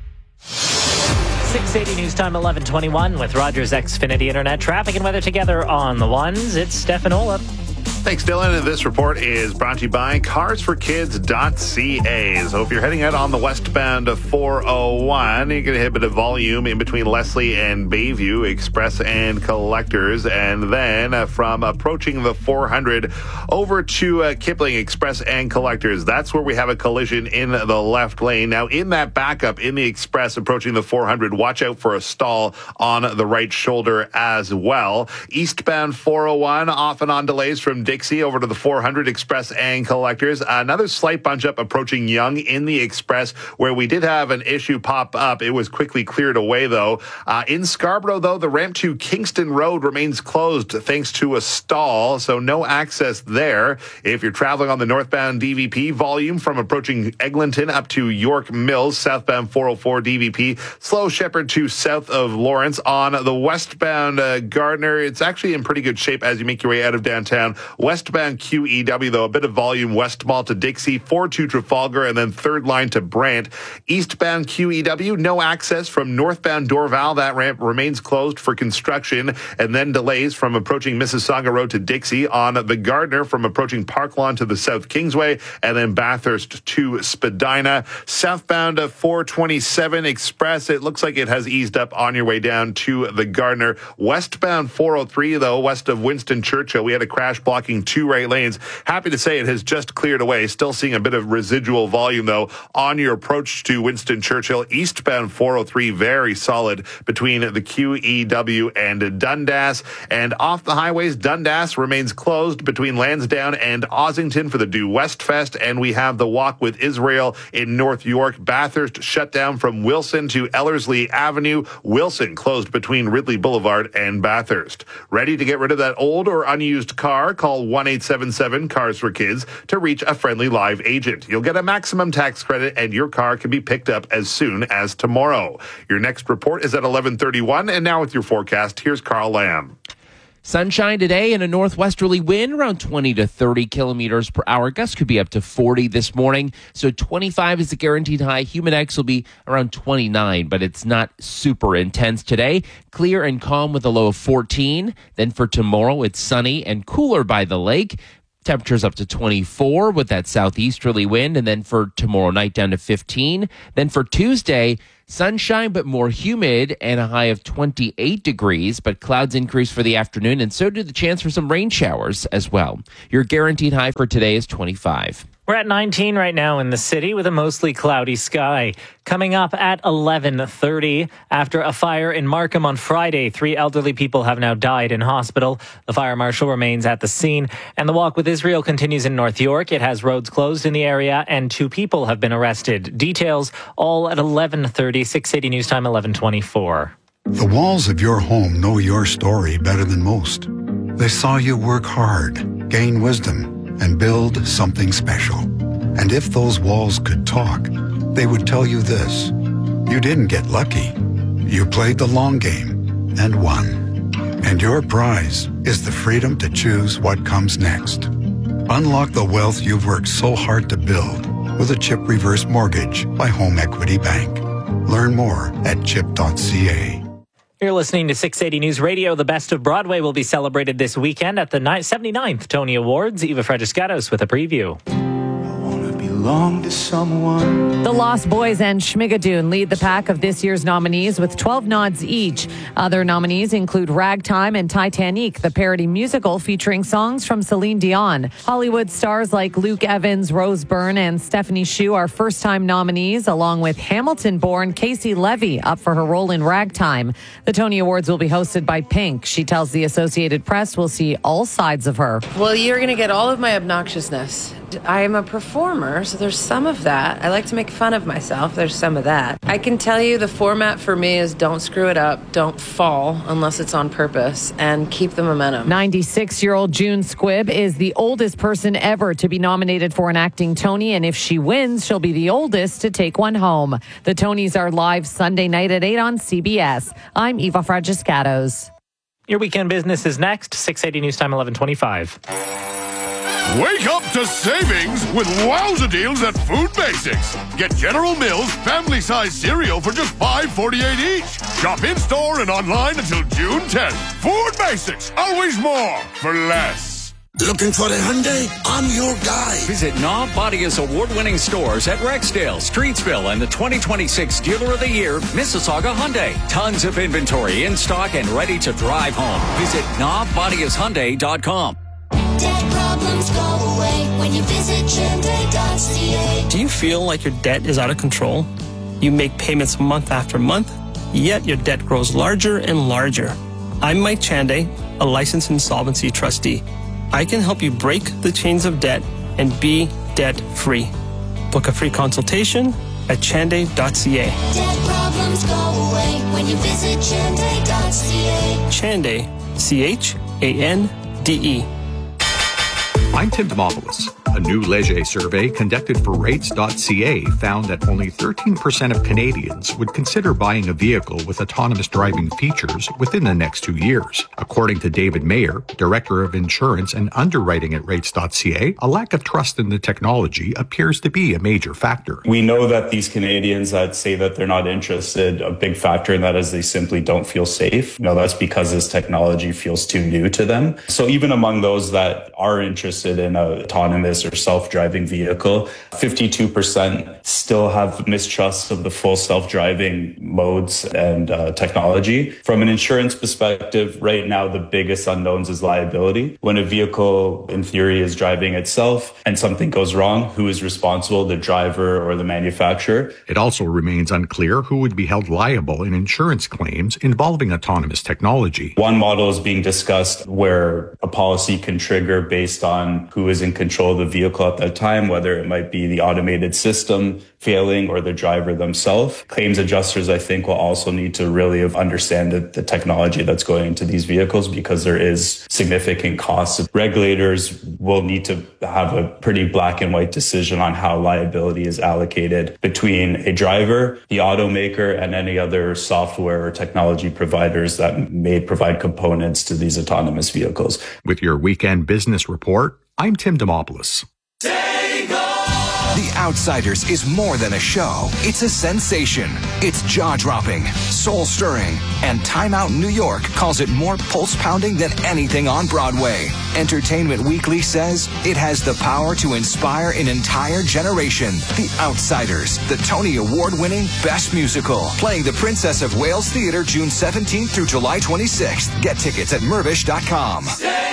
six eighty News Time eleven twenty-one with Rogers Xfinity Internet traffic and weather together on the ones. It's Stefan Olaf. Thanks, Dylan. And this report is brought to you by cars for kids dot c a. So if you're heading out on the westbound four oh one, you're going to hit a bit of volume in between Leslie and Bayview, Express and Collectors. And then uh, from approaching the four hundred over to uh, Kipling, Express and Collectors. That's where we have a collision in the left lane. Now, in that backup in the Express approaching the four hundred, watch out for a stall on the right shoulder as well. Eastbound four oh one, off and on delays from Dixie over to the four hundred, Express and Collectors. Another slight bunch up approaching Yonge in the Express, where we did have an issue pop up. It was quickly cleared away, though. Uh, in Scarborough, though, the ramp to Kingston Road remains closed thanks to a stall, so no access there. If you're traveling on the northbound D V P, volume from approaching Eglinton up to York Mills, southbound four oh four D V P, slow Shepherd to south of Lawrence. On the westbound uh, Gardner, it's actually in pretty good shape as you make your way out of downtown. Westbound Q E W, though, a bit of volume West Mall to Dixie, four to Trafalgar, and then third line to Brant. Eastbound Q E W, no access from northbound Dorval. That ramp remains closed for construction, and then delays from approaching Mississauga Road to Dixie on the Gardner from approaching Park Lawn to the South Kingsway, and then Bathurst to Spadina. Southbound four twenty-seven Express, it looks like it has eased up on your way down to the Gardner. Westbound four oh three, though, west of Winston Churchill, we had a crash blocking two right lanes. Happy to say it has just cleared away. Still seeing a bit of residual volume, though, on your approach to Winston Churchill. Eastbound four oh three, very solid between the Q E W and Dundas. And off the highways, Dundas remains closed between Lansdowne and Ossington for the Due West Fest. And we have the Walk with Israel in North York. Bathurst shut down from Wilson to Ellerslie Avenue. Wilson closed between Ridley Boulevard and Bathurst. Ready to get rid of that old or unused car? Call one eight seven seven Cars for Kids to reach a friendly live agent. You'll get a maximum tax credit and your car can be picked up as soon as tomorrow. Your next report is at eleven thirty-one, and now with your forecast, here's Carl Lamb. Sunshine today and a northwesterly wind around twenty to thirty kilometers per hour. Gusts could be up to forty this morning. So twenty-five is the guaranteed high. Humidex will be around twenty-nine, but it's not super intense today. Clear and calm with a low of fourteen. Then for tomorrow, it's sunny and cooler by the lake. Temperatures up to twenty-four with that southeasterly wind. And then for tomorrow night down to fifteen. Then for Tuesday, sunshine but more humid and a high of twenty-eight degrees, but clouds increase for the afternoon, and so do the chance for some rain showers as well. Your guaranteed high for today is twenty-five. We're at nineteen right now in the city with a mostly cloudy sky. Coming up at eleven thirty, after a fire in Markham on Friday, three elderly people have now died in hospital. The fire marshal remains at the scene, and the Walk with Israel continues in North York. It has roads closed in the area, and two people have been arrested. Details all at eleven thirty, six eighty News Time, eleven twenty-four. The walls of your home know your story better than most. They saw you work hard, gain wisdom, and build something special. And if those walls could talk, they would tell you this: you didn't get lucky. You played the long game and won. And your prize is the freedom to choose what comes next. Unlock the wealth you've worked so hard to build with a CHIP reverse mortgage by Home Equity Bank. Learn more at chip dot c a. You're listening to six eighty News Radio. The Best of Broadway will be celebrated this weekend at the seventy-ninth Tony Awards. Eva Fredriscatos with a preview. Belong to someone. The Lost Boys and Schmigadoon lead the pack of this year's nominees with twelve nods each. Other nominees include Ragtime and Titanic, the parody musical featuring songs from Celine Dion. Hollywood stars like Luke Evans, Rose Byrne, and Stephanie Hsu are first-time nominees, along with Hamilton-born Casey Levy, up for her role in Ragtime. The Tony Awards will be hosted by Pink. She tells the Associated Press we'll see all sides of her. Well, you're going to get all of my obnoxiousness. I am a performer, so there's some of that. I like to make fun of myself. There's some of that. I can tell you the format for me is don't screw it up, don't fall unless it's on purpose, and keep the momentum. ninety-six-year-old June Squibb is the oldest person ever to be nominated for an acting Tony, and if she wins, she'll be the oldest to take one home. The Tonys are live Sunday night at eight on C B S. I'm Eva Fredriscatos. Your weekend business is next. six eighty News Time, eleven twenty-five. Wake up to savings with wowza deals at Food Basics. Get General Mills family-size cereal for just five forty-eight each. Shop in-store and online until June tenth. Food Basics, always more for less. Looking for a Hyundai? I'm your guy. Visit Knob Bodia's award-winning stores at Rexdale, Streetsville, and the twenty twenty-six Dealer of the Year, Mississauga Hyundai. Tons of inventory in stock and ready to drive home. Visit knob bodias hyundai dot com. Debt problems go away when you visit Hyundai dot c a. Do you feel like your debt is out of control? You make payments month after month, yet your debt grows larger and larger. I'm Mike Chanday, a licensed insolvency trustee. I can help you break the chains of debt and be debt-free. Book a free consultation at chanday dot c a. Debt problems go away when you visit Chanday dot c a. Chanday, C H A N D E. I'm Tim Demopoulos. A new Leger survey conducted for rates dot c a found that only thirteen percent of Canadians would consider buying a vehicle with autonomous driving features within the next two years. According to David Mayer, Director of Insurance and Underwriting at rates dot c a, a lack of trust in the technology appears to be a major factor. We know that these Canadians that say that they're not interested, a big factor in that is they simply don't feel safe. You know, that's because this technology feels too new to them. So even among those that are interested in an autonomous or self-driving vehicle, fifty-two percent still have mistrust of the full self-driving modes and uh, technology. From an insurance perspective, right now, the biggest unknowns is liability. When a vehicle, in theory, is driving itself and something goes wrong, who is responsible, the driver or the manufacturer? It also remains unclear who would be held liable in insurance claims involving autonomous technology. One model is being discussed where a policy can trigger based on who is in control of the vehicle at that time, whether it might be the automated system failing or the driver themselves. Claims adjusters, I think, will also need to really understand the, the technology that's going into these vehicles because there is significant costs. Regulators will need to have a pretty black and white decision on how liability is allocated between a driver, the automaker, and any other software or technology providers that may provide components to these autonomous vehicles. With your weekend business report, I'm Tim Demopoulos. The Outsiders is more than a show. It's a sensation. It's jaw-dropping, soul-stirring, and Time Out New York calls it more pulse-pounding than anything on Broadway. Entertainment Weekly says it has the power to inspire an entire generation. The Outsiders, the Tony Award-winning Best Musical, playing the Princess of Wales Theatre June seventeenth through July twenty-sixth. Get tickets at mervish dot com.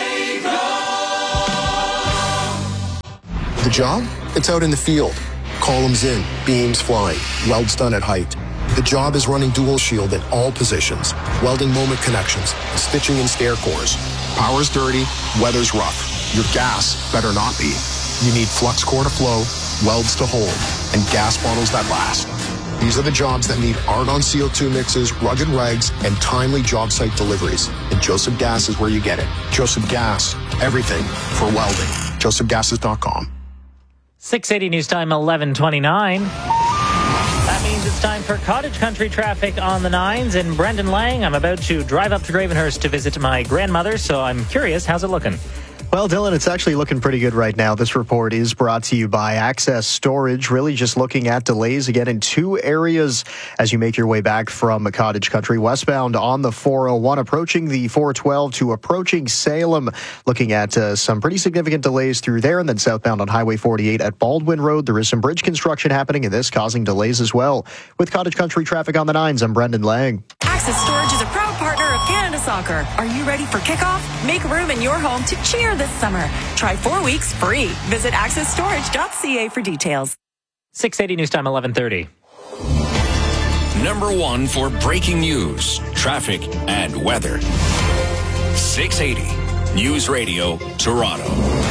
The job? It's out in the field. Columns in, beams flying, welds done at height. The job is running dual shield in all positions, welding moment connections, and stitching in stair cores. Power's dirty, weather's rough. Your gas better not be. You need flux core to flow, welds to hold, and gas bottles that last. These are the jobs that need argon C O two mixes, rugged regs, and timely job site deliveries. And Joseph Gas is where you get it. Joseph Gas, everything for welding. joseph gases dot com. six eighty News Time, eleven twenty-nine. That means it's time for Cottage Country traffic on the nines. And Brendan Lang, I'm about to drive up to Gravenhurst to visit my grandmother, so I'm curious, how's it looking? Well, Dylan, it's actually looking pretty good right now. This report is brought to you by Access Storage. Really just looking at delays again in two areas as you make your way back from Cottage Country. Westbound on the four oh one, approaching the four twelve to approaching Salem. Looking at uh, some pretty significant delays through there. And then southbound on Highway forty-eight at Baldwin Road. There is some bridge construction happening, and this causing delays as well. With Cottage Country traffic on the nines, I'm Brendan Lang. Access Storage is a proud partner of Canada Soccer. Are you ready for kickoff? Make room in your home to cheer this summer. Try four weeks free. Visit access storage dot c a for details. six eighty News Time, eleven thirty. Number one for breaking news, traffic, and weather. six eighty News Radio, Toronto.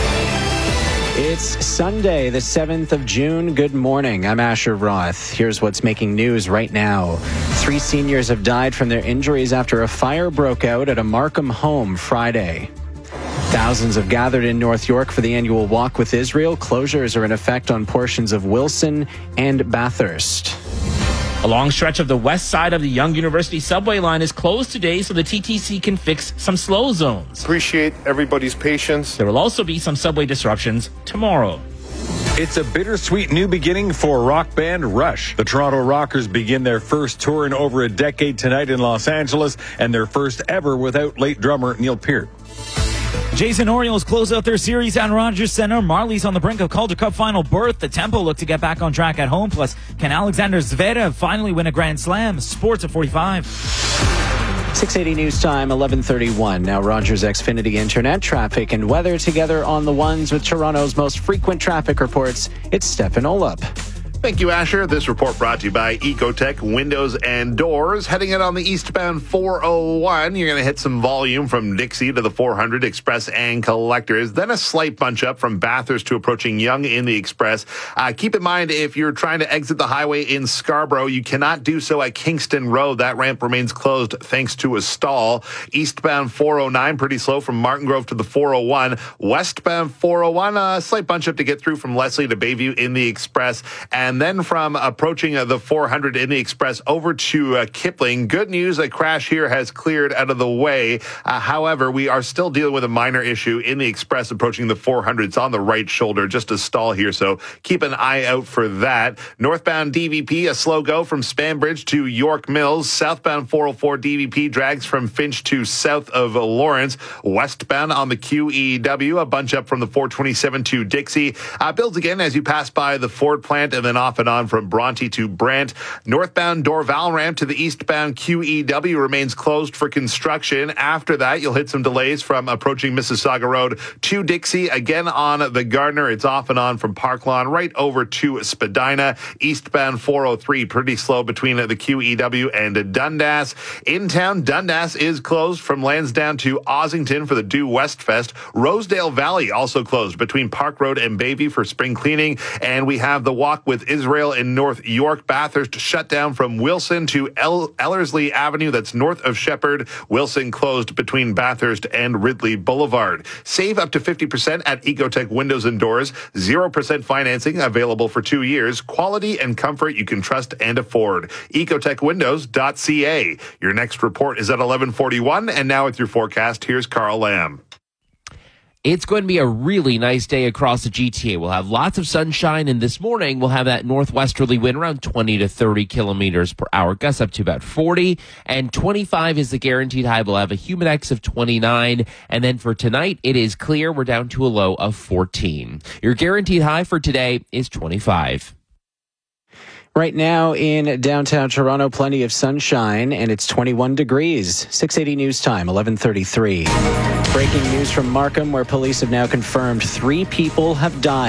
It's Sunday, the seventh of June. Good morning. I'm Asher Roth. Here's what's making news right now. Three seniors have died from their injuries after a fire broke out at a Markham home Friday. Thousands have gathered in North York for the annual Walk with Israel. Closures are in effect on portions of Wilson and Bathurst. A long stretch of the west side of the Yonge University subway line is closed today so the T T C can fix some slow zones. Appreciate everybody's patience. There will also be some subway disruptions tomorrow. It's a bittersweet new beginning for rock band Rush. The Toronto Rockers begin their first tour in over a decade tonight in Los Angeles, and their first ever without late drummer Neil Peart. Jason Orioles close out their series at Rogers Center. Marlies on the brink of Calder Cup final berth. The Tempo look to get back on track at home. Plus, can Alexander Zverev finally win a Grand Slam? Sports at forty-five. six eighty News Time, eleven thirty-one. Now Rogers Xfinity Internet traffic and weather together on the ones with Toronto's most frequent traffic reports. It's Stefan Olop. Thank you, Asher. This report brought to you by Ecotech Windows and Doors. Heading in on the eastbound four oh one, you're going to hit some volume from Dixie to the four hundred Express and Collectors. Then a slight bunch up from Bathurst to approaching Yonge in the Express. Uh, keep in mind, if you're trying to exit the highway in Scarborough, you cannot do so at Kingston Road. That ramp remains closed thanks to a stall. Eastbound four oh nine, pretty slow from Martin Grove to the four oh one. Westbound four oh one, a slight bunch up to get through from Leslie to Bayview in the Express. And And then from approaching uh, the four hundred in the Express over to uh, Kipling. Good news, a crash here has cleared out of the way. Uh, however, we are still dealing with a minor issue in the Express approaching the four hundred. It's on the right shoulder, just a stall here, so keep an eye out for that. Northbound D V P, a slow go from Spanbridge to York Mills. Southbound four oh four D V P drags from Finch to south of Lawrence. Westbound on the Q E W, a bunch up from the four twenty-seven to Dixie. Uh, builds again as you pass by the Ford plant and then off and on from Bronte to Brant. Northbound Dorval ramp to the eastbound Q E W remains closed for construction. After that, you'll hit some delays from approaching Mississauga Road to Dixie. Again on the Gardner, it's off and on from Park Lawn right over to Spadina. Eastbound four oh three, pretty slow between the Q E W and Dundas. In town, Dundas is closed from Lansdowne to Ossington for the Due West Fest. Rosedale Valley also closed between Park Road and Bayview for spring cleaning. And we have the walk with Israel in North York. Bathurst shut down from Wilson to El- Ellerslie Avenue. That's north of Shepherd. Wilson closed between Bathurst and Ridley Boulevard. Save up to fifty percent at Ecotech Windows and Doors. zero percent financing available for two years. Quality and comfort you can trust and afford. ecotech windows dot c a. Your next report is at eleven forty-one. And now with your forecast, here's Carl Lamb. It's going to be a really nice day across the G T A. We'll have lots of sunshine, and this morning we'll have that northwesterly wind around twenty to thirty kilometers per hour, gusts up to about forty, and twenty-five is the guaranteed high. We'll have a humidex of twenty-nine, and then for tonight, it is clear. We're down to a low of fourteen. Your guaranteed high for today is twenty-five. Right now in downtown Toronto, plenty of sunshine, and it's twenty-one degrees. six eighty News Time, eleven thirty-three. Breaking news from Markham, where police have now confirmed three people have died